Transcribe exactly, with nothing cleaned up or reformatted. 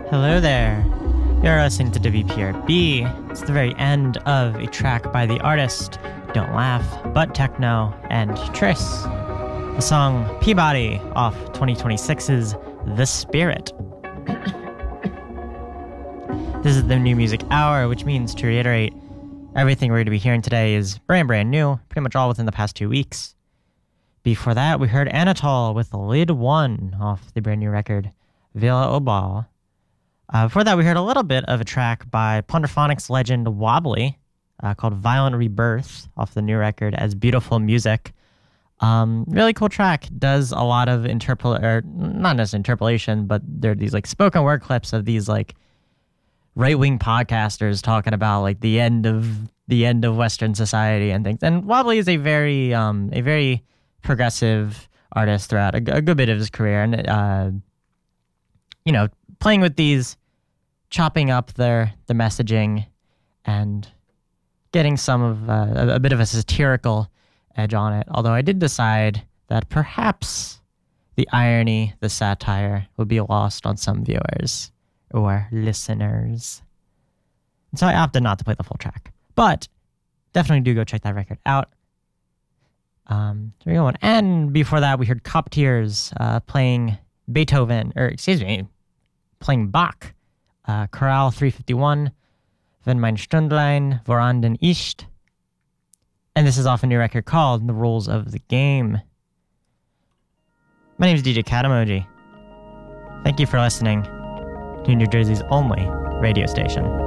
Hello there. You're listening to W P R B. It's the very end of a track by the artist Don't Laugh, But Techno, and Tris. The song Peabody off twenty twenty-six's The Spirit. This is the New Music Hour, which means, to reiterate, everything we're going to be hearing today is brand, brand new, pretty much all within the past two weeks. Before that, we heard Anatol with Lid One off the brand new record, Villa Obal. Uh, before that, we heard a little bit of a track by Plunderphonics legend Wobbly uh, called Violent Rebirth off the new record as Beautiful Music. Um, really cool track. Does a lot of interpol or not necessarily interpolation, but there are these like spoken word clips of these like right-wing podcasters talking about like the end of the end of Western society and things. And Wobbly is a very um, a very progressive artist throughout a, a good bit of his career, and uh, you know, playing with these, chopping up their the messaging, and getting some of uh, a, a bit of a satirical edge on it. Although I did decide that perhaps the irony, the satire, would be lost on some viewers or listeners, and so I opted not to play the full track. But definitely do go check that record out. Um, there we go. And before that, we heard Cop Tears uh, playing Beethoven, or excuse me, playing Bach, uh, Chorale three fifty-one, Wenn mein Stündlein vorhanden ist. And this is off a new record called The Rules of the Game. My name is D J Cat Emoji. Thank you for listening to New Jersey's only radio station.